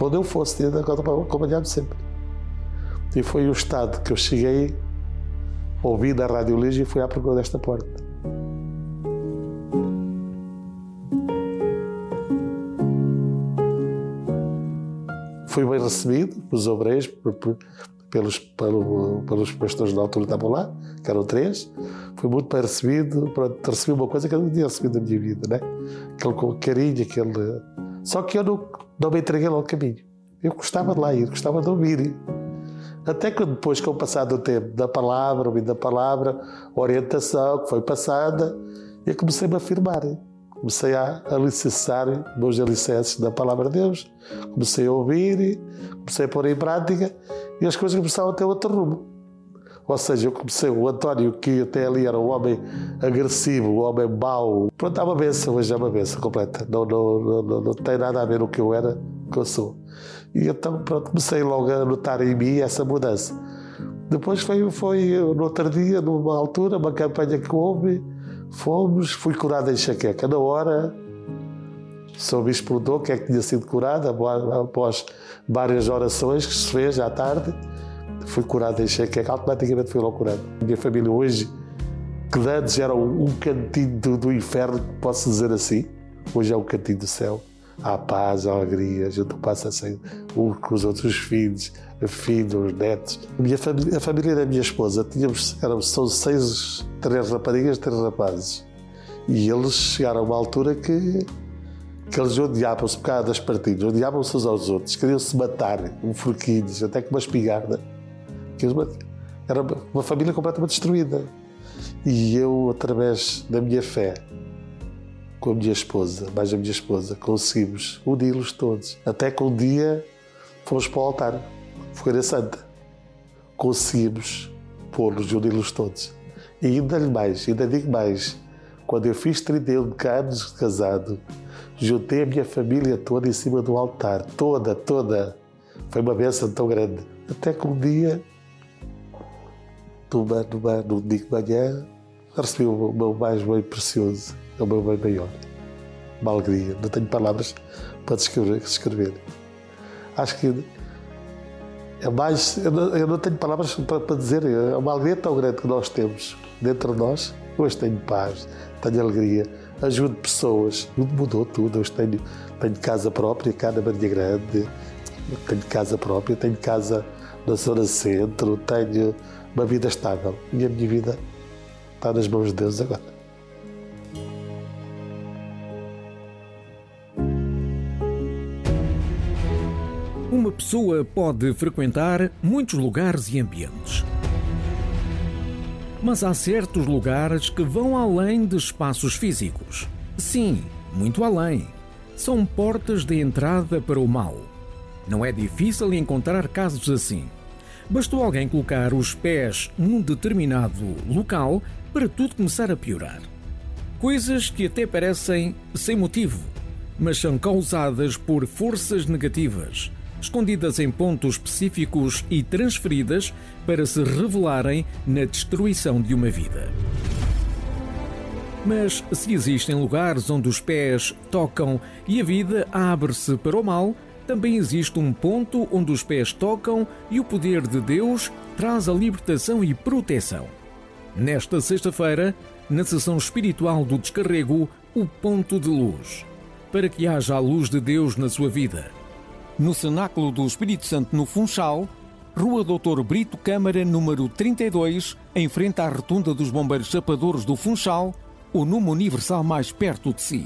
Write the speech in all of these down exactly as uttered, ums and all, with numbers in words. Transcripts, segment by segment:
para onde eu fosse, tinha de acompanhar-me sempre. E foi o estado que eu cheguei, ouvi da Rádio Lígia e fui à procura desta porta. Fui bem recebido pelos obreiros, pelos, pelos, pelos pastores da altura que estavam lá, que eram três. Fui muito bem recebido, pronto, recebi uma coisa que eu não tinha recebido na minha vida, né? Aquele carinho, aquele... Só que eu não, não me entreguei logo ao caminho. Eu gostava de lá ir, gostava de ouvir. Até que depois, com o passar do tempo, da palavra, ouvindo a palavra, a orientação que foi passada, eu comecei-me a afirmar. Comecei a alicerçar meus alicerces da palavra de Deus. Comecei a ouvir, comecei a pôr em prática e as coisas começaram a ter outro rumo. Ou seja, eu comecei, o António, que até ali era um homem agressivo, um homem mau. Pronto, é uma benção, hoje é uma benção completa. Não, não, não, não, não tem nada a ver com o que eu era, com o que eu sou. E então, pronto, comecei logo a notar em mim essa mudança. Depois foi, foi no outro dia, numa altura, uma campanha que houve, fomos, fui curado em enxaqueca. Na hora, o São Bispo perguntou que é que tinha sido curado, após várias orações que se fez à tarde, fui curado em enxaqueca, automaticamente fui logo curado. A minha família hoje, que antes era um cantinho do, do inferno, posso dizer assim, hoje é um cantinho do céu. Há paz, há alegria, a gente passa assim, uns com os outros, os filhos, a filha, os netos. A, minha família, a família da minha esposa, tínhamos, éramos, são seis, três raparigas, três rapazes. E eles chegaram a uma altura que, que eles odiavam-se por causa das partidas, odiavam-se uns aos outros, queriam-se matar, com forquilhos, até com uma espingarda. Era uma família completamente destruída. E eu, através da minha fé, com a minha esposa, mais a minha esposa, conseguimos uni-los todos. Até que um dia fomos para o altar, Fogueira Santa. Conseguimos pô-los e uni-los todos. E ainda-lhe mais, ainda digo mais, quando eu fiz trinta e um anos de casado, juntei a minha família toda em cima do altar, toda, toda. Foi uma bênção tão grande. Até que um dia, numa, numa, num domingo de manhã, recebi o meu mais bem precioso, o meu bem maior. Uma alegria. Não tenho palavras para descrever. descrever. Acho que é mais... Eu não, eu não tenho palavras para, para dizer. É uma alegria tão grande que nós temos dentro de nós. Hoje tenho paz, tenho alegria, ajudo pessoas. Tudo mudou, tudo. Hoje tenho, tenho casa própria, cá na Marinha Grande. Tenho casa própria, tenho casa na zona centro, tenho uma vida estável. E a minha vida está nas mãos de Deus agora. Uma pessoa pode frequentar muitos lugares e ambientes. Mas há certos lugares que vão além de espaços físicos. Sim, muito além. São portas de entrada para o mal. Não é difícil encontrar casos assim. Bastou alguém colocar os pés num determinado local para tudo começar a piorar. Coisas que até parecem sem motivo, mas são causadas por forças negativas, escondidas em pontos específicos e transferidas para se revelarem na destruição de uma vida. Mas se existem lugares onde os pés tocam e a vida abre-se para o mal, também existe um ponto onde os pés tocam e o poder de Deus traz a libertação e proteção. Nesta sexta-feira, na sessão espiritual do Descarrego, o Ponto de Luz, para que haja a luz de Deus na sua vida. No Cenáculo do Espírito Santo, no Funchal, Rua doutor Brito Câmara, número trinta e dois, em frente à Rotunda dos Bombeiros Chapadores do Funchal, o número universal mais perto de si.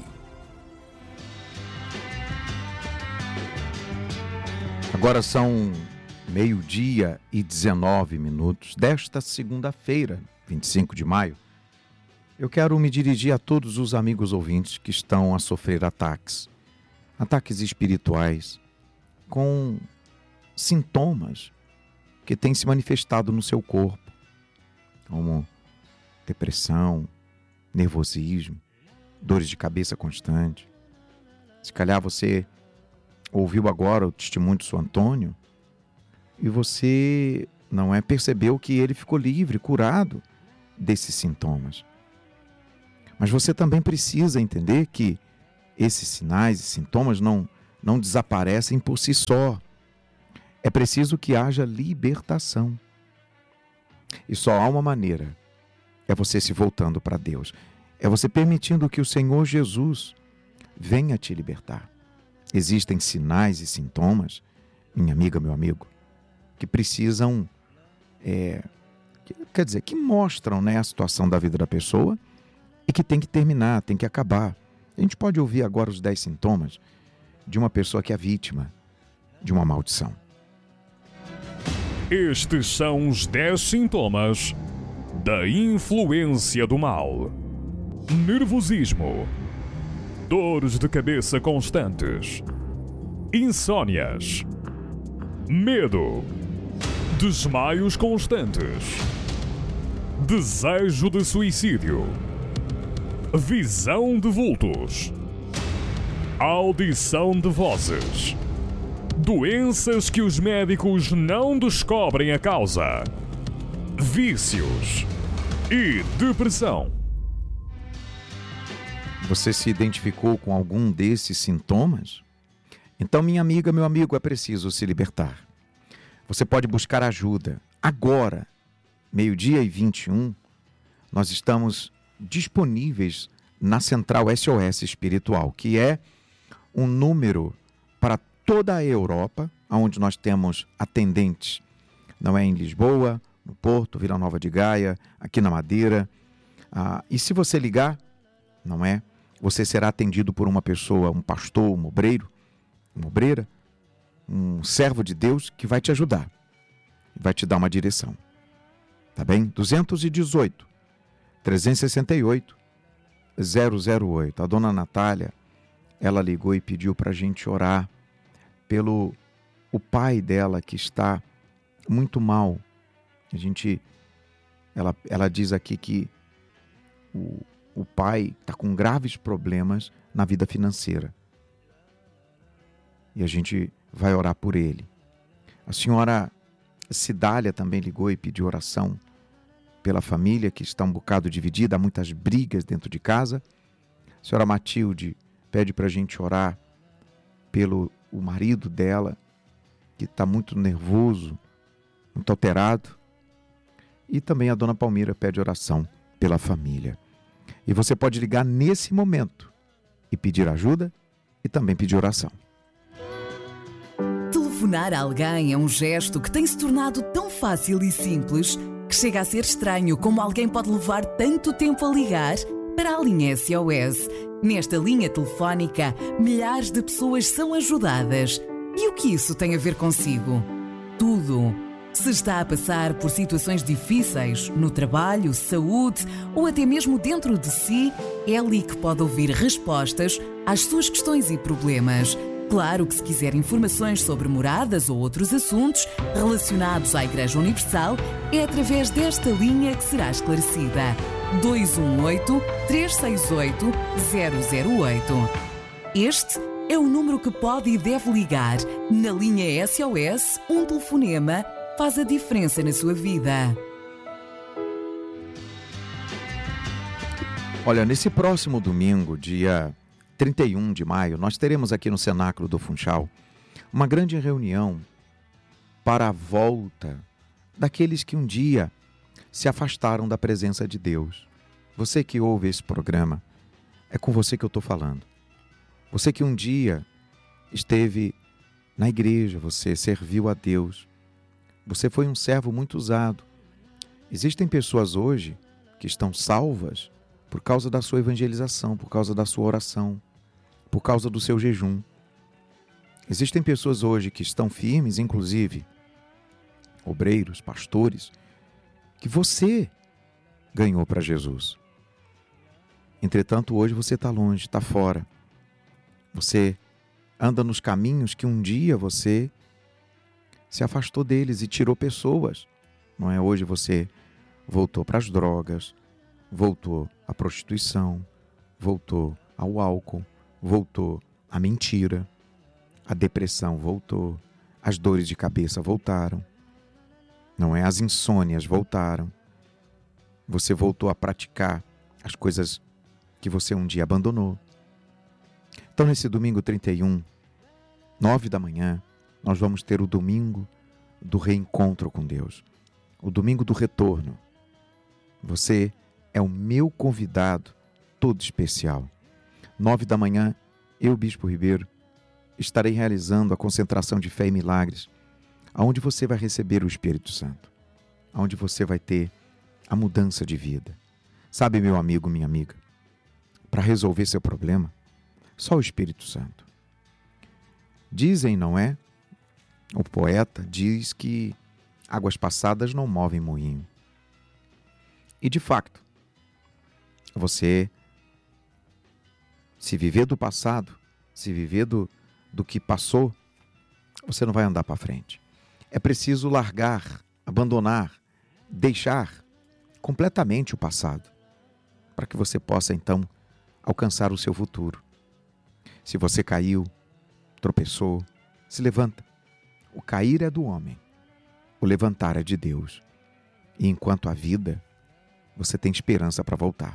Agora são meio-dia e dezenove minutos desta segunda-feira, vinte e cinco de maio. Eu quero me dirigir a todos os amigos ouvintes que estão a sofrer ataques, ataques espirituais, com sintomas que têm se manifestado no seu corpo, como depressão, nervosismo, dores de cabeça constante. Se calhar você ouviu agora o testemunho do seu Antônio e você não é percebeu que ele ficou livre, curado desses sintomas. Mas você também precisa entender que esses sinais e sintomas não, não desaparecem por si só. É preciso que haja libertação. E só há uma maneira, é você se voltando para Deus. É você permitindo que o Senhor Jesus venha te libertar. Existem sinais e sintomas, minha amiga, meu amigo, que precisam, é, que, quer dizer, que mostram, né, a situação da vida da pessoa e que tem que terminar, tem que acabar. A gente pode ouvir agora os dez sintomas de uma pessoa que é vítima de uma maldição. Estes são os dez sintomas da influência do mal: nervosismo, dores de cabeça constantes, insônias, medo, desmaios constantes, desejo de suicídio, visão de vultos, audição de vozes, doenças que os médicos não descobrem a causa, vícios e depressão. Você se identificou com algum desses sintomas? Então, minha amiga, meu amigo, é preciso se libertar. Você pode buscar ajuda. Agora, meio-dia e vinte e um, nós estamos disponíveis na Central S O S Espiritual, que é um número para toda a Europa, onde nós temos atendentes. Não é em Lisboa, no Porto, Vila Nova de Gaia, aqui na Madeira. Ah, e se você ligar, não é? Você será atendido por uma pessoa, um pastor, um obreiro, uma obreira, um servo de Deus que vai te ajudar, vai te dar uma direção. Tá bem? duzentos e dezoito, trezentos e sessenta e oito, zero zero oito. A dona Natália, ela ligou e pediu para a gente orar pelo o pai dela que está muito mal. A gente, ela, ela diz aqui que o, o pai está com graves problemas na vida financeira. E a gente vai orar por ele. A senhora Cidália também ligou e pediu oração pela família que está um bocado dividida, há muitas brigas dentro de casa. A senhora Matilde pede para a gente orar pelo o marido dela, que está muito nervoso, muito alterado. E também a dona Palmira pede oração pela família. E você pode ligar nesse momento e pedir ajuda e também pedir oração. Telefonar a alguém é um gesto que tem se tornado tão fácil e simples que chega a ser estranho como alguém pode levar tanto tempo a ligar para a linha S O S. Nesta linha telefónica, milhares de pessoas são ajudadas. E o que isso tem a ver consigo? Tudo. Se está a passar por situações difíceis no trabalho, saúde ou até mesmo dentro de si, é ali que pode ouvir respostas às suas questões e problemas. Claro que se quiser informações sobre moradas ou outros assuntos relacionados à Igreja Universal, é através desta linha que será esclarecida. dois um oito, três seis oito, zero zero oito. Este é o número que pode e deve ligar. Na linha S O S, um telefonema faz a diferença na sua vida. Olha, nesse próximo domingo, dia trinta e um de maio, nós teremos aqui no Cenáculo do Funchal uma grande reunião para a volta daqueles que um dia se afastaram da presença de Deus. Você que ouve esse programa, é com você que eu estou falando. Você que um dia esteve na igreja, você serviu a Deus, você foi um servo muito usado. Existem pessoas hoje que estão salvas por causa da sua evangelização, por causa da sua oração, por causa do seu jejum. Existem pessoas hoje que estão firmes, inclusive obreiros, pastores, que você ganhou para Jesus. Entretanto, hoje você está longe, está fora. Você anda nos caminhos que um dia você se afastou deles e tirou pessoas. Não é? Hoje você voltou para as drogas, voltou à prostituição, voltou ao álcool, voltou à mentira, a depressão voltou, as dores de cabeça voltaram, não é? As insônias voltaram. Você voltou a praticar as coisas que você um dia abandonou. Então, nesse domingo trinta e um, nove da manhã, nós vamos ter o domingo do reencontro com Deus, o domingo do retorno. Você é o meu convidado todo especial. Nove da manhã, eu, Bispo Ribeiro, estarei realizando a concentração de fé e milagres, onde você vai receber o Espírito Santo, onde você vai ter a mudança de vida. Sabe, meu amigo, minha amiga, para resolver seu problema, só o Espírito Santo. Dizem, não é? O poeta diz que águas passadas não movem moinho. E de fato, você, se viver do passado, se viver do, do que passou, você não vai andar para frente. É preciso largar, abandonar, deixar completamente o passado, para que você possa então alcançar o seu futuro. Se você caiu, tropeçou, se levanta. O cair é do homem, o levantar é de Deus. E enquanto há vida, você tem esperança para voltar.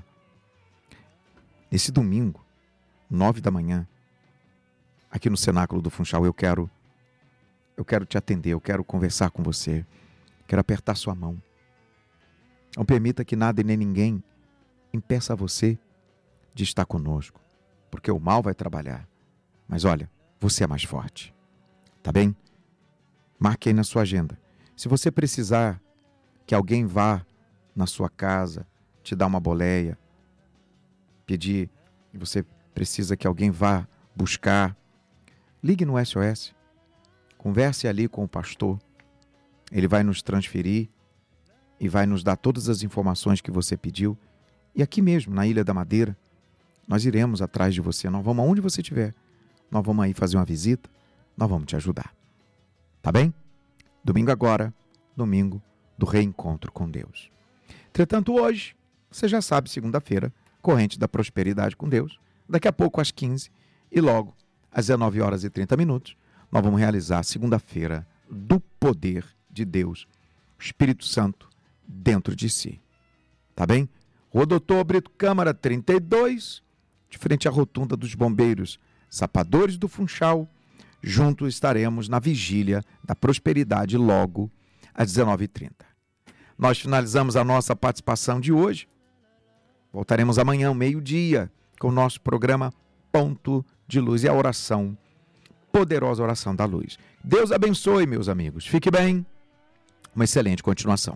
Nesse domingo, nove da manhã, aqui no Cenáculo do Funchal, eu quero, eu quero te atender, eu quero conversar com você, quero apertar sua mão. Não permita que nada e nem ninguém impeça você de estar conosco, porque o mal vai trabalhar. Mas olha, você é mais forte, tá bem? Marque aí na sua agenda. Se você precisar que alguém vá na sua casa, te dar uma boleia, pedir, e você precisa que alguém vá buscar, ligue no S O S, converse ali com o pastor, ele vai nos transferir e vai nos dar todas as informações que você pediu, e aqui mesmo, na Ilha da Madeira, nós iremos atrás de você, nós vamos aonde você estiver, nós vamos aí fazer uma visita, nós vamos te ajudar, tá bem? Domingo agora, domingo do reencontro com Deus. Entretanto, hoje, você já sabe, segunda-feira, corrente da prosperidade com Deus. Daqui a pouco, às quinze, e logo, às dezenove horas e trinta minutos, nós vamos realizar a segunda-feira do poder de Deus, o Espírito Santo, dentro de si. Tá bem? Rua Doutor Brito Câmara, trinta e dois, de frente à rotunda dos bombeiros, Sapadores do Funchal. Juntos estaremos na vigília da prosperidade logo às dezenove e trinta. Nós finalizamos a nossa participação de hoje. Voltaremos amanhã, ao meio-dia, com o nosso programa Ponto de Luz e a oração, poderosa oração da luz. Deus abençoe, meus amigos. Fique bem. Uma excelente continuação.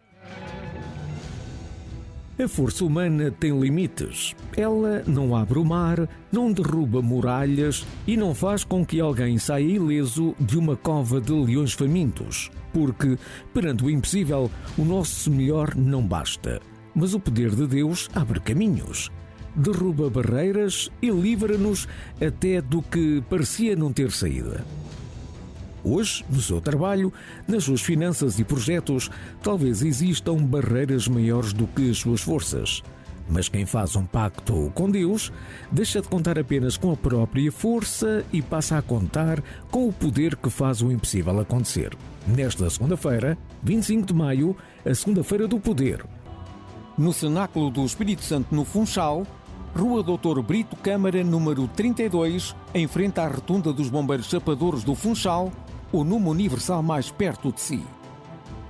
A força humana tem limites. Ela não abre o mar, não derruba muralhas e não faz com que alguém saia ileso de uma cova de leões famintos. Porque, perante o impossível, o nosso melhor não basta. Mas o poder de Deus abre caminhos. Derruba barreiras e livra-nos até do que parecia não ter saída. Hoje, no seu trabalho, nas suas finanças e projetos, talvez existam barreiras maiores do que as suas forças. Mas quem faz um pacto com Deus, deixa de contar apenas com a própria força e passa a contar com o poder que faz o impossível acontecer. Nesta segunda-feira, vinte e cinco de maio, a segunda-feira do poder. No Cenáculo do Espírito Santo, no Funchal, Rua Doutor Brito Câmara, número trinta e dois, em frente à rotunda dos bombeiros Sapadores do Funchal, o número universal mais perto de si.